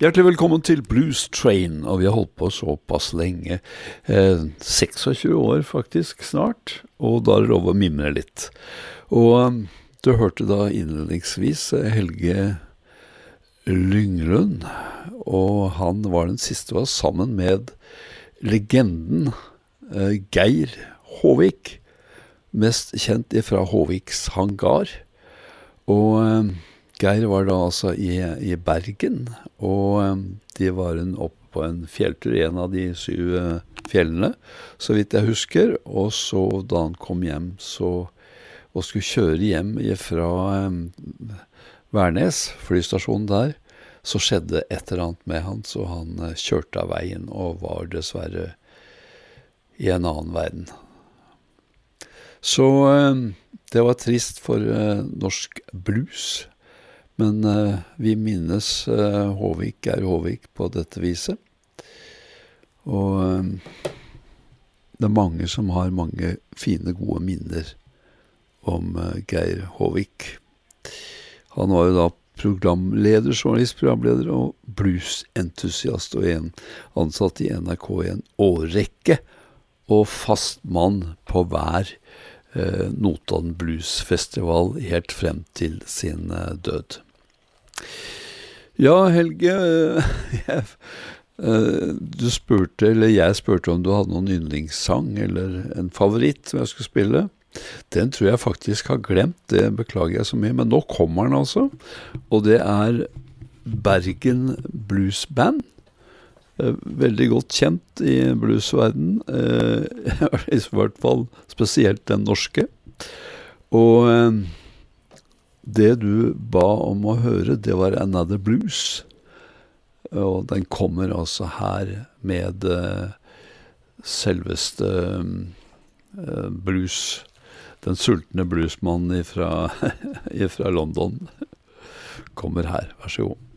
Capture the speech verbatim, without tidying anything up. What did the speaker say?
Hjertelig velkommen til Blues Train, og vi har holdt på såpass lenge, eh, tjueseks år faktisk snart, og da er det lov å mimre litt. Og um, du hørte da innledningsvis eh, Helge Lynglund, og han var den siste var sammen med legenden eh, Geir Håvik, mest kjent ifra Håviks hangar, og eh, Geir var da altså i, i Bergen, og um, de var en opp på en fjelltur, en av de syv uh, fjellene, så vidt jeg husker, og så da han kom hjem så, og skulle kjøre hjem fra um, Værnes, flystasjonen der, så skjedde et eller annet med han, så han uh, kjørte av veien og var dessverre i en annen verden. Så um, det var trist for uh, norsk blues, men uh, vi minnes uh, Håvik, Geir Håvik på dette viset. Og um, det er mange som har mange fine, gode minner om uh, Geir Håvik. Han var jo da programleder, journalistprogramleder og bluesentusiast, og en ansatt i N R K i en årrekke, og fast mann på hver Eh, Notodden Blues Festival helt frem til sin eh, død. Ja, Helge, eh, jeg, eh, du spurte, eller jeg spurte om du hadde noen yndlingssang eller en favoritt som jeg skulle spille. Den tror jeg faktisk har glemt, det beklager jeg så mye, men nå kommer den altså, og det er Bergen Blues Band. Veldig godt kjent i bluesverden, eh, i hvert fall spesielt den norske. Og eh, det du ba om å høre, det var Another Blues. Og den kommer altså her med eh, selveste eh, blues, den sultne bluesmannen ifra, ifra London. Kommer her, vær så god.